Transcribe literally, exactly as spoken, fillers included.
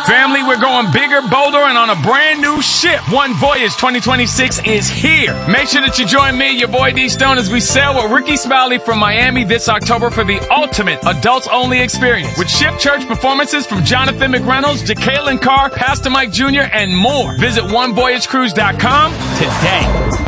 Family, we're going bigger, bolder, and on a brand new ship. One Voyage twenty twenty-six is here. Make sure that you join me, your boy D Stone, as we sail with Ricky Smiley from Miami this October for the ultimate adults-only experience. With ship church performances from Jonathan McReynolds, Jacqueline Carr, Pastor Mike Junior, and more. Visit one voyage cruise dot com today.